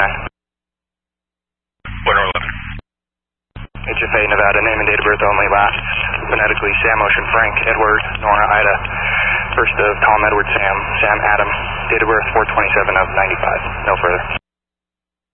Winter 11. HFA, Nevada, name and date of birth only, last phonetically Sam Ocean Frank Edward Nora Ida, first of Tom Edward Sam Adam, date of birth 4/27 of 95, no further.